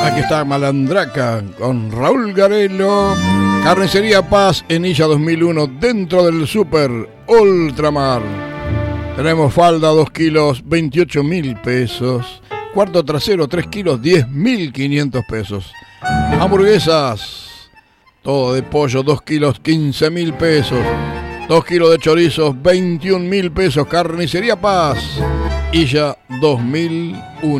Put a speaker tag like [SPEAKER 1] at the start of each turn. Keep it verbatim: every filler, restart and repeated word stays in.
[SPEAKER 1] Aquí está Malandraca con Raúl Garelo. Carnicería Paz en Illa dos mil uno, dentro del Super Ultramar. Tenemos falda dos kilos, veintiocho mil pesos. Cuarto trasero tres kilos, diez mil quinientos pesos. Hamburguesas, todo de pollo, dos kilos, quince mil pesos. dos kilos de chorizos, veintiún mil pesos. Carnicería Paz, Illa dos mil uno.